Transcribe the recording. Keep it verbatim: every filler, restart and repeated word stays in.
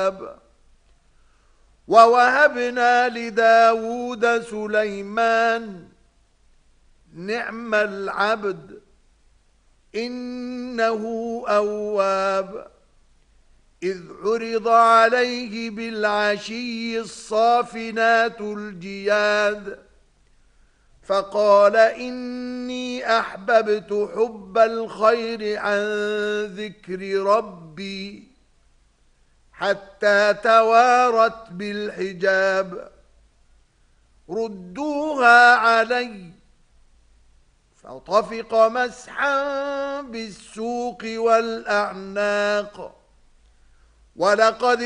أواب. ووهبنا لداود سليمان نعم العبد إنه أواب. إذ عرض عليه بالعشي الصافنات الجياد فقال إني أحببت حب الخير عن ذكر ربي حتى توارت بالحجاب. ردوها علي فطفق مسحا بالسوق والأعناق ولقد